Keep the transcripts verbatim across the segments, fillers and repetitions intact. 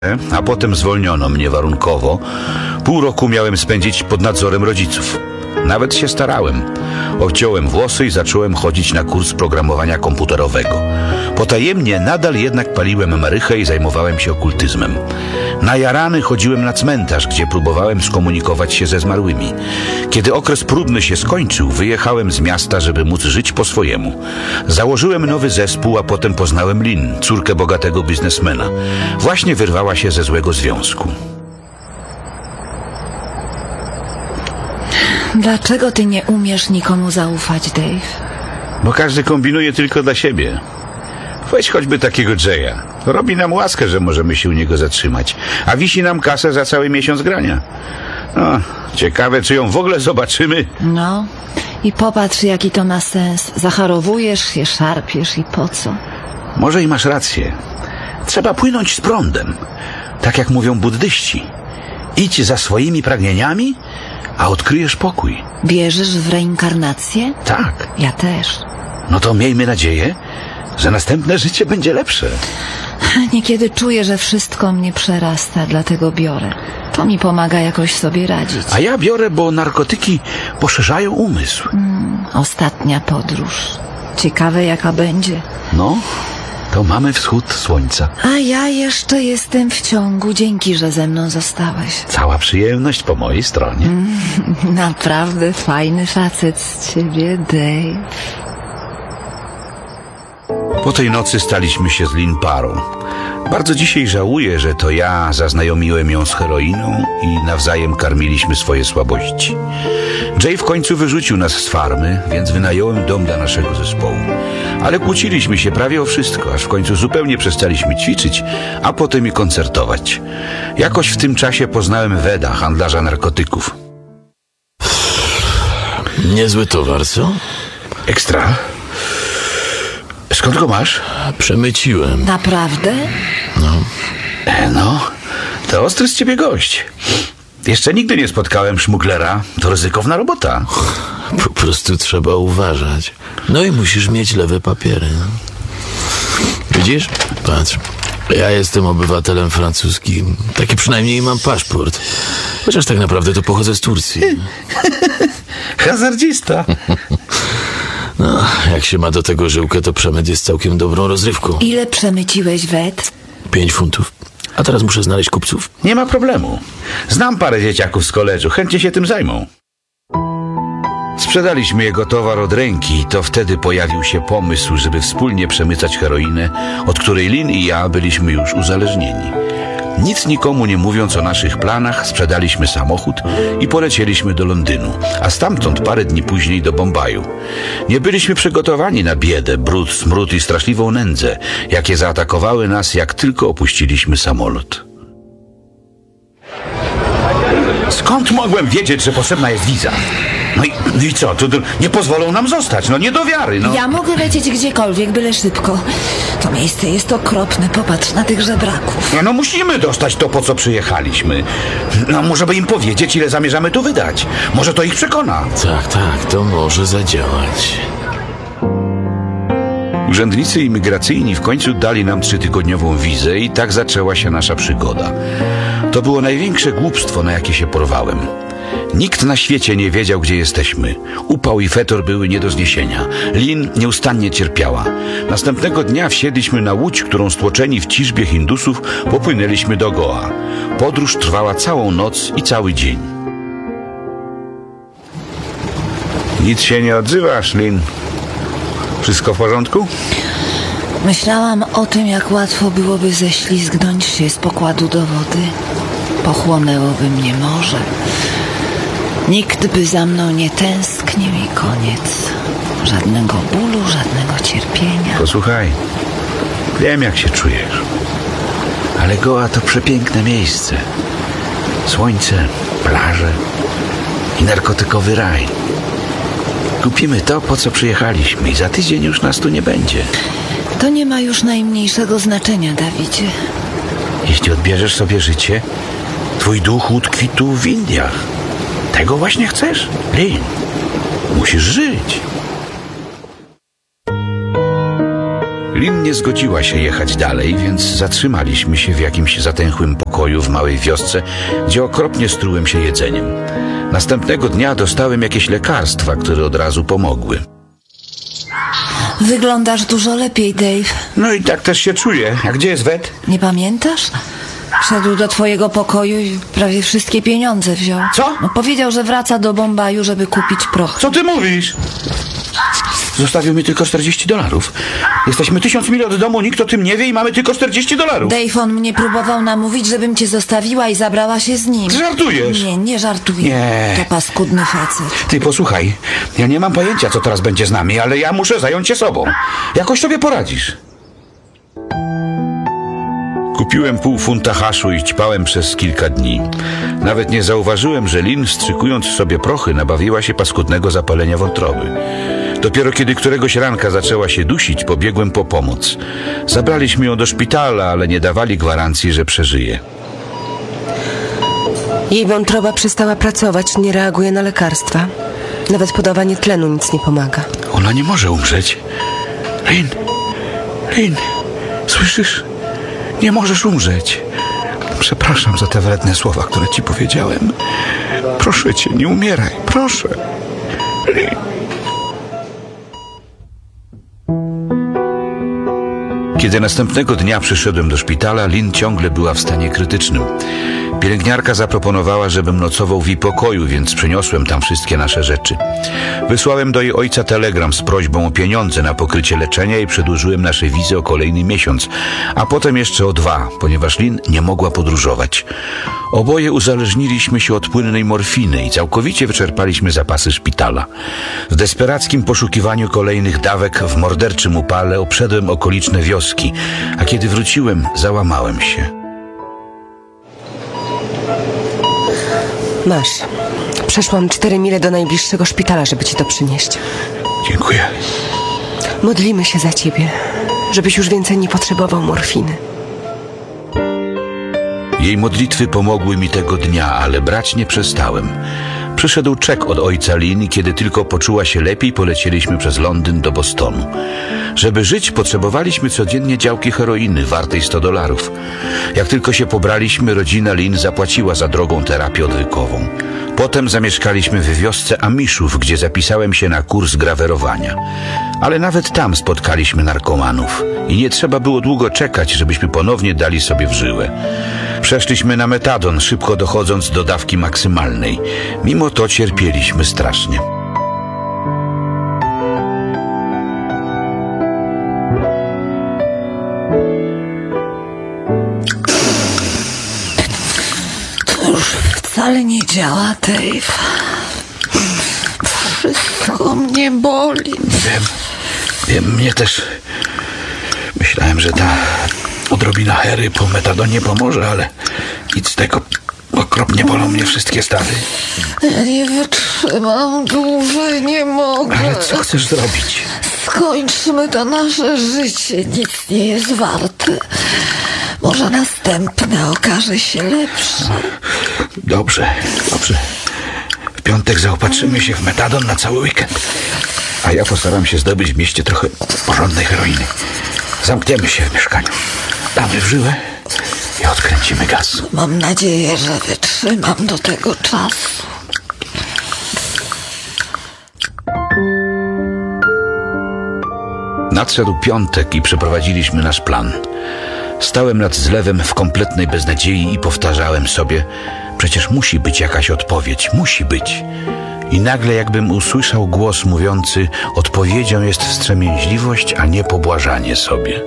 a potem zwolniono mnie warunkowo. Pół roku miałem spędzić pod nadzorem rodziców. Nawet się starałem. Obciąłem włosy i zacząłem chodzić na kurs programowania komputerowego. Potajemnie nadal jednak paliłem marychę i zajmowałem się okultyzmem. Najarany chodziłem na cmentarz, gdzie próbowałem skomunikować się ze zmarłymi. Kiedy okres próbny się skończył, wyjechałem z miasta, żeby móc żyć po swojemu. Założyłem nowy zespół, a potem poznałem Lynn, córkę bogatego biznesmena. Właśnie wyrwała się ze złego związku. Dlaczego ty nie umiesz nikomu zaufać, Dave? Bo każdy kombinuje tylko dla siebie. Weź choćby takiego Jaya. Robi nam łaskę, że możemy się u niego zatrzymać, a wisi nam kasę za cały miesiąc grania. No, ciekawe, czy ją w ogóle zobaczymy. No, i popatrz, jaki to ma sens. Zacharowujesz się, szarpiesz i po co? Może i masz rację. Trzeba płynąć z prądem. Tak jak mówią buddyści. Idź za swoimi pragnieniami, a odkryjesz pokój. Wierzysz w reinkarnację? Tak. Ja też. No to miejmy nadzieję, że następne życie będzie lepsze. Niekiedy czuję, że wszystko mnie przerasta, dlatego biorę. To mi pomaga jakoś sobie radzić. A ja biorę, bo narkotyki poszerzają umysł. Mm, ostatnia podróż. Ciekawe, jaka będzie. No, to mamy wschód słońca. A ja jeszcze jestem w ciągu. Dzięki, że ze mną zostałeś. Cała przyjemność po mojej stronie. Mm, naprawdę fajny facet z ciebie, Dave. Po tej nocy staliśmy się z Lynn parą. Bardzo dzisiaj żałuję, że to ja zaznajomiłem ją z heroiną i nawzajem karmiliśmy swoje słabości. Jay w końcu wyrzucił nas z farmy, więc wynająłem dom dla naszego zespołu. Ale kłóciliśmy się prawie o wszystko, aż w końcu zupełnie przestaliśmy ćwiczyć, a potem i koncertować. Jakoś w tym czasie poznałem Weda, handlarza narkotyków. Niezły towar, co? Ekstra. Skąd go masz? Przemyciłem. Naprawdę? No. No, to ostry z ciebie gość. Jeszcze nigdy nie spotkałem szmuglera. To ryzykowna robota. Po prostu trzeba uważać. No i musisz mieć lewe papiery. Widzisz? Patrz. Ja jestem obywatelem francuskim. Taki przynajmniej mam paszport. Chociaż tak naprawdę to pochodzę z Turcji. Hazardzista. No, jak się ma do tego żyłkę, to przemyt jest całkiem dobrą rozrywką. Ile przemyciłeś, Wed? Pięć funtów. A teraz muszę znaleźć kupców. Nie ma problemu. Znam parę dzieciaków z koledżu. Chętnie się tym zajmą. Sprzedaliśmy jego towar od ręki i to wtedy pojawił się pomysł, żeby wspólnie przemycać heroinę, od której Lynn i ja byliśmy już uzależnieni. Nic nikomu nie mówiąc o naszych planach, sprzedaliśmy samochód i polecieliśmy do Londynu, a stamtąd parę dni później do Bombaju. Nie byliśmy przygotowani na biedę, brud, smród i straszliwą nędzę, jakie zaatakowały nas, jak tylko opuściliśmy samolot. Skąd mogłem wiedzieć, że potrzebna jest wiza? No i, no i co? To, to nie pozwolą nam zostać. No nie do wiary, no. Ja mogę lecieć gdziekolwiek, byle szybko. To miejsce jest okropne. Popatrz na tych żebraków. No, no musimy dostać to, po co przyjechaliśmy. No może by im powiedzieć, ile zamierzamy tu wydać. Może to ich przekona. Tak, tak, to może zadziałać. Urzędnicy imigracyjni w końcu dali nam trzytygodniową wizę i tak zaczęła się nasza przygoda. To było największe głupstwo, na jakie się porwałem. Nikt na świecie nie wiedział, gdzie jesteśmy. Upał i fetor były nie do zniesienia. Lynn nieustannie cierpiała. Następnego dnia wsiedliśmy na łódź, którą stłoczeni w ciżbie Hindusów popłynęliśmy do Goa. Podróż trwała całą noc i cały dzień. Nic się nie odzywasz, Lynn. Wszystko w porządku? Myślałam o tym, jak łatwo byłoby ześlizgnąć się z pokładu do wody. Pochłonęłoby mnie morze. Nikt by za mną nie tęsknił i koniec. Żadnego bólu, żadnego cierpienia. Posłuchaj, wiem, jak się czujesz. Ale Goa to przepiękne miejsce. Słońce, plaże i narkotykowy raj. Kupimy to, po co przyjechaliśmy i za tydzień już nas tu nie będzie. To nie ma już najmniejszego znaczenia, Dawidzie. Jeśli odbierzesz sobie życie, twój duch utkwi tu w Indiach. Tego właśnie chcesz, Lynn? Musisz żyć. Lin nie zgodziła się jechać dalej, więc zatrzymaliśmy się w jakimś zatęchłym pokoju w małej wiosce, gdzie okropnie strułem się jedzeniem. Następnego dnia dostałem jakieś lekarstwa, które od razu pomogły. Wyglądasz dużo lepiej, Dave. No i tak też się czuję. A gdzie jest Wet? Nie pamiętasz? Wszedł do twojego pokoju i prawie wszystkie pieniądze wziął. Co? No, powiedział, że wraca do Bombaju, żeby kupić proch. Co ty mówisz? Zostawił mi tylko czterdzieści dolarów. Jesteśmy tysiąc mil od domu, nikt o tym nie wie i mamy tylko czterdzieści dolarów. Dave, on mnie próbował namówić, żebym cię zostawiła i zabrała się z nim. Żartujesz? Nie, nie żartuję. Nie. To paskudny facet. Ty posłuchaj, ja nie mam pojęcia, co teraz będzie z nami, ale ja muszę zająć się sobą. Jakoś sobie poradzisz. Kupiłem pół funta haszu i ćpałem przez kilka dni. Nawet nie zauważyłem, że Lin, wstrzykując sobie prochy, nabawiła się paskudnego zapalenia wątroby. Dopiero kiedy któregoś ranka zaczęła się dusić, pobiegłem po pomoc. Zabraliśmy ją do szpitala, ale nie dawali gwarancji, że przeżyje. Jej wątroba przestała pracować, nie reaguje na lekarstwa. Nawet podawanie tlenu nic nie pomaga. Ona nie może umrzeć. Lin, Lin, słyszysz? Nie możesz umrzeć. Przepraszam za te wredne słowa, które ci powiedziałem. Proszę cię, nie umieraj, proszę. Lin. Kiedy następnego dnia przyszedłem do szpitala, Lin ciągle była w stanie krytycznym. Pielęgniarka zaproponowała, żebym nocował w jej pokoju, więc przyniosłem tam wszystkie nasze rzeczy. Wysłałem do jej ojca telegram z prośbą o pieniądze na pokrycie leczenia i przedłużyłem nasze wizy o kolejny miesiąc, a potem jeszcze o dwa, ponieważ Lin nie mogła podróżować. Oboje uzależniliśmy się od płynnej morfiny i całkowicie wyczerpaliśmy zapasy szpitala. W desperackim poszukiwaniu kolejnych dawek w morderczym upale obszedłem okoliczne wioski, a kiedy wróciłem, załamałem się. Masz. Przeszłam cztery mile do najbliższego szpitala, żeby ci to przynieść. Dziękuję. Modlimy się za ciebie, żebyś już więcej nie potrzebował morfiny. Jej modlitwy pomogły mi tego dnia, ale brać nie przestałem. Przyszedł czek od ojca Lin i kiedy tylko poczuła się lepiej, polecieliśmy przez Londyn do Bostonu. Żeby żyć, potrzebowaliśmy codziennie działki heroiny wartej sto dolarów. Jak tylko się pobraliśmy, rodzina Lin zapłaciła za drogą terapię odwykową. Potem zamieszkaliśmy w wiosce Amishów, gdzie zapisałem się na kurs grawerowania. Ale nawet tam spotkaliśmy narkomanów i nie trzeba było długo czekać, żebyśmy ponownie dali sobie w żyłę. Przeszliśmy na metadon, szybko dochodząc do dawki maksymalnej. Mimo to cierpieliśmy strasznie. To już wcale nie działa, Dave. Wszystko mnie boli. Wiem, wiem, mnie też. Myślałem, że ta odrobina hery po metadonie pomoże, ale nic z tego. Okropnie bolą mnie wszystkie stawy. Ja nie wytrzymam dłużej, nie mogę. Ale co chcesz zrobić? Skończmy to nasze życie, nic nie jest warte. Może następne okaże się lepsze. Dobrze, dobrze. W piątek zaopatrzymy się w metadon na cały weekend. A ja postaram się zdobyć w mieście trochę porządnej heroiny. Zamkniemy się w mieszkaniu. Damy w żyłę i odkręcimy gaz. Mam nadzieję, że wytrzymam do tego czasu. Nadszedł piątek i przeprowadziliśmy nasz plan. Stałem nad zlewem w kompletnej beznadziei i powtarzałem sobie, przecież musi być jakaś odpowiedź, musi być. I nagle jakbym usłyszał głos mówiący, odpowiedzią jest wstrzemięźliwość, a nie pobłażanie sobie.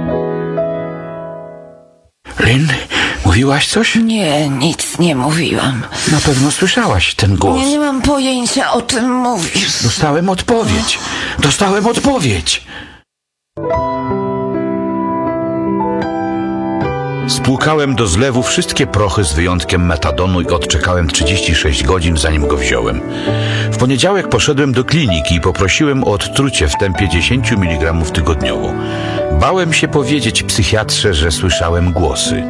Lin, mówiłaś coś? Nie, nic nie mówiłam. Na pewno słyszałaś ten głos. Nie, nie mam pojęcia, o czym mówisz. Dostałem odpowiedź. Dostałem odpowiedź. Spłukałem do zlewu wszystkie prochy z wyjątkiem metadonu i odczekałem trzydzieści sześć godzin, zanim go wziąłem. W poniedziałek poszedłem do kliniki i poprosiłem o odtrucie w tempie dziesięć miligramów tygodniowo. Bałem się powiedzieć psychiatrze, że słyszałem głosy.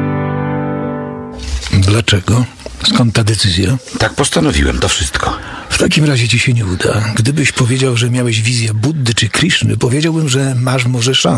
Dlaczego? Skąd ta decyzja? Tak postanowiłem, to wszystko. W takim razie ci się nie uda. Gdybyś powiedział, że miałeś wizję Buddy czy Kriszny, powiedziałbym, że masz może szansę.